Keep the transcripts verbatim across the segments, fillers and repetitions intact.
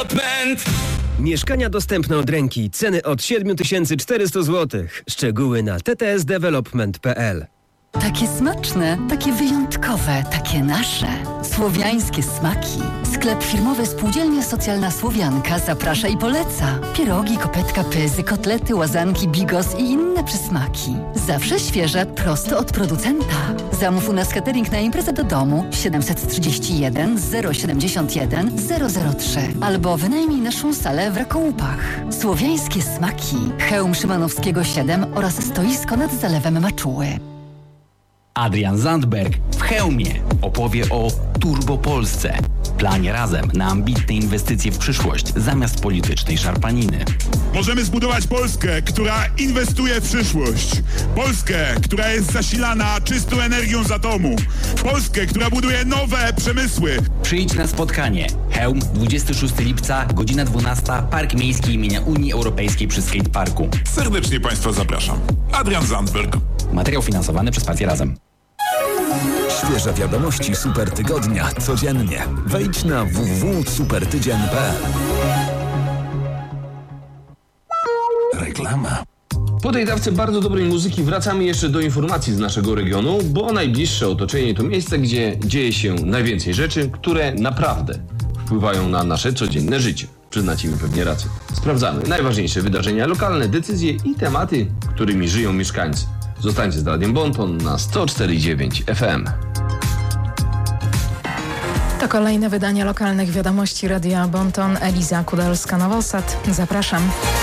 Development. Mieszkania dostępne od ręki. Ceny od siedem tysięcy czterysta złotych. Szczegóły na t t s development kropka p l. Takie smaczne, takie wyjątkowe, takie nasze. Słowiańskie smaki. Sklep firmowy Spółdzielnia Socjalna Słowianka zaprasza i poleca. Pierogi, kopetka, pyzy, kotlety, łazanki, bigos i inne przysmaki. Zawsze świeże, prosto od producenta. Zamów u nas catering na imprezę do domu siedemset trzydzieści jeden zero siedemdziesiąt jeden zero zero trzy albo wynajmij naszą salę w Rakołupach. Słowiańskie smaki. Chełm Szymanowskiego siedem oraz stoisko nad Zalewem Maczuły. Adrian Zandberg w Chełmie opowie o Turbopolsce. Planie razem na ambitne inwestycje w przyszłość zamiast politycznej szarpaniny. Możemy zbudować Polskę, która inwestuje w przyszłość. Polskę, która jest zasilana czystą energią z atomu. Polskę, która buduje nowe przemysły. Przyjdź na spotkanie. Chełm, dwudziestego szóstego lipca, godzina dwunasta, Park Miejski imienia Unii Europejskiej przy Skateparku. Serdecznie Państwa zapraszam. Adrian Zandberg. Materiał finansowany przez Partię Razem. Świeże wiadomości Super Tygodnia codziennie. Wejdź na w w w kropka supertydzień kropka p l. Reklama. Po tej dawce bardzo dobrej muzyki wracamy jeszcze do informacji z naszego regionu, bo najbliższe otoczenie to miejsce, gdzie dzieje się najwięcej rzeczy, które naprawdę wpływają na nasze codzienne życie. Przyznacie mi pewnie rację. Sprawdzamy najważniejsze wydarzenia lokalne, decyzje i tematy, którymi żyją mieszkańcy. Zostańcie z Radiem Bonton na sto cztery i dziewięć F M. To kolejne wydanie lokalnych wiadomości Radia Bonton. Eliza Kudalska-Nowosad. Zapraszam.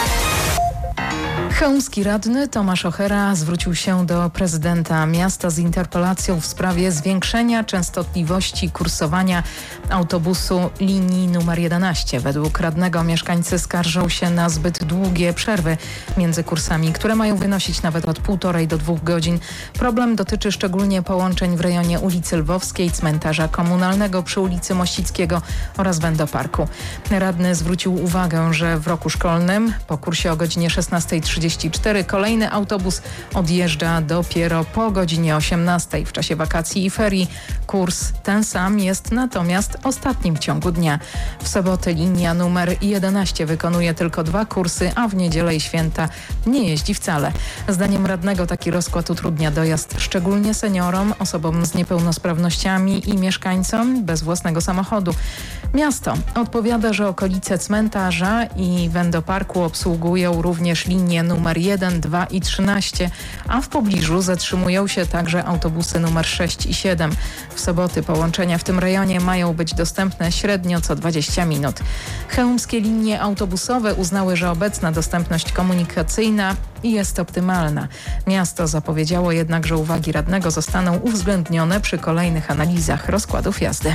Chełmski radny Tomasz Ochera zwrócił się do prezydenta miasta z interpelacją w sprawie zwiększenia częstotliwości kursowania autobusu linii numer jedenaście. Według radnego mieszkańcy skarżą się na zbyt długie przerwy między kursami, które mają wynosić nawet od półtorej do dwóch godzin. Problem dotyczy szczególnie połączeń w rejonie ulicy Lwowskiej, cmentarza komunalnego przy ulicy Mościckiego oraz Wendoparku. Radny zwrócił uwagę, że w roku szkolnym po kursie o godzinie szesnastej trzydzieści cztery kolejny autobus odjeżdża dopiero po godzinie osiemnastej. W czasie wakacji i ferii kurs ten sam jest natomiast ostatnim w ciągu dnia. W sobotę linia numer jedenaście wykonuje tylko dwa kursy, a w niedzielę i święta nie jeździ wcale. Zdaniem radnego taki rozkład utrudnia dojazd szczególnie seniorom, osobom z niepełnosprawnościami i mieszkańcom bez własnego samochodu. Miasto odpowiada, że okolice cmentarza i Wendoparku obsługują również linie numer jeden, dwa i trzynaście, a w pobliżu zatrzymują się także autobusy numer sześć i siedem. W soboty połączenia w tym rejonie mają być dostępne średnio co dwadzieścia minut. Chełmskie linie autobusowe uznały, że obecna dostępność komunikacyjna jest optymalna. Miasto zapowiedziało jednak, że uwagi radnego zostaną uwzględnione przy kolejnych analizach rozkładów jazdy.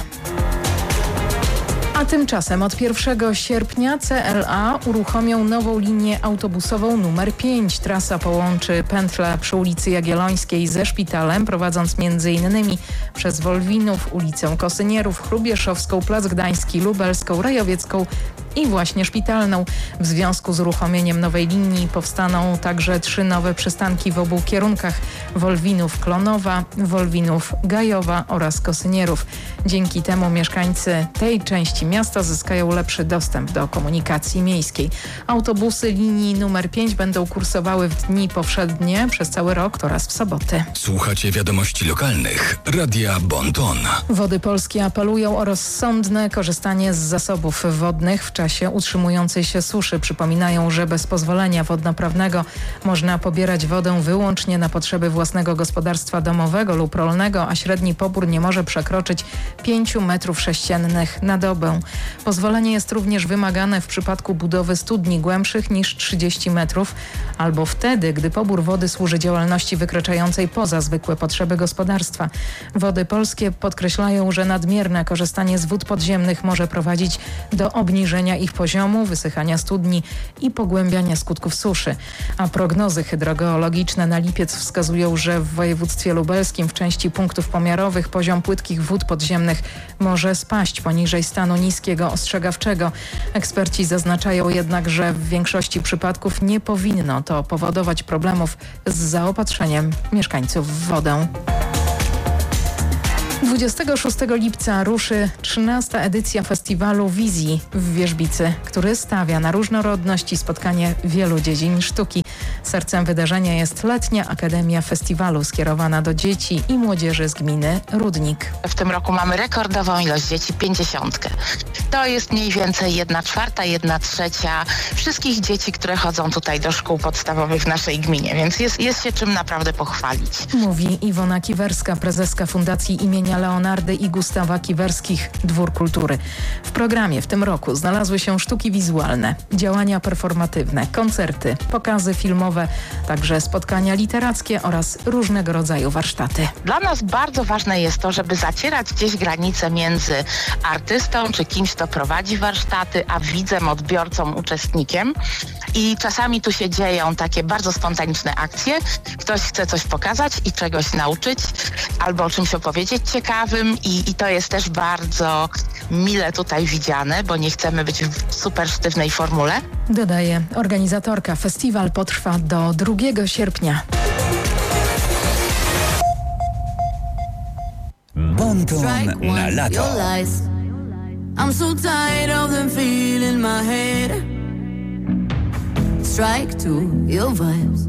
A tymczasem od pierwszego sierpnia C L A uruchomią nową linię autobusową numer pięć. Trasa połączy pętlę przy ulicy Jagiellońskiej ze Szpitalem, prowadząc między innymi przez Wolwinów, ulicę Kosynierów, Hrubieszowską, Plac Gdański, Lubelską, Rajowiecką i właśnie Szpitalną. W związku z uruchomieniem nowej linii powstaną także trzy nowe przystanki w obu kierunkach: Wolwinów-Klonowa, Wolwinów-Gajowa oraz Kosynierów. Dzięki temu mieszkańcy tej części miasta zyskają lepszy dostęp do komunikacji miejskiej. Autobusy linii numer pięć będą kursowały w dni powszednie przez cały rok oraz w soboty. Słuchacie wiadomości lokalnych Radia Bonton. Wody Polskie apelują o rozsądne korzystanie z zasobów wodnych w czasie utrzymującej się suszy. Przypominają, że bez pozwolenia wodnoprawnego można pobierać wodę wyłącznie na potrzeby własnego gospodarstwa domowego lub rolnego, a średni pobór nie może przekroczyć pięciu metrów sześciennych na dobę. Pozwolenie jest również wymagane w przypadku budowy studni głębszych niż trzydzieści metrów albo wtedy, gdy pobór wody służy działalności wykraczającej poza zwykłe potrzeby gospodarstwa. Wody Polskie podkreślają, że nadmierne korzystanie z wód podziemnych może prowadzić do obniżenia ich poziomu, wysychania studni i pogłębiania skutków suszy. A prognozy hydrogeologiczne na lipiec wskazują, że w województwie lubelskim w części punktów pomiarowych poziom płytkich wód podziemnych może spaść poniżej stanu niskiego ostrzegawczego. Eksperci zaznaczają jednak, że w większości przypadków nie powinno to powodować problemów z zaopatrzeniem mieszkańców w wodę. dwudziestego szóstego lipca ruszy trzynasta edycja festiwalu Wizji w Wierzbicy, który stawia na różnorodność i spotkanie wielu dziedzin sztuki. Sercem wydarzenia jest letnia Akademia Festiwalu skierowana do dzieci i młodzieży z gminy Rudnik. W tym roku mamy rekordową ilość dzieci, pięćdziesiątkę. To jest mniej więcej jedna czwarta, jedna trzecia wszystkich dzieci, które chodzą tutaj do szkół podstawowych w naszej gminie, więc jest, jest się czym naprawdę pochwalić. Mówi Iwona Kiwerska, prezeska Fundacji imienia Leonardy i Gustawa Kiwerskich Dwór Kultury. W programie w tym roku znalazły się sztuki wizualne, działania performatywne, koncerty, pokazy filmowe, także spotkania literackie oraz różnego rodzaju warsztaty. Dla nas bardzo ważne jest to, żeby zacierać gdzieś granice między artystą czy kimś, kto prowadzi warsztaty, a widzem, odbiorcą, uczestnikiem. I czasami tu się dzieją takie bardzo spontaniczne akcje. Ktoś chce coś pokazać i czegoś nauczyć albo o czymś opowiedzieć ciekawym i, i to jest też bardzo mile tutaj widziane, bo nie chcemy być w super sztywnej formule. Dodaje organizatorka. Festiwal potrwa do drugiego sierpnia. Bonton na lato. I'm so tired of them feeling my head. Strike two, your vibes.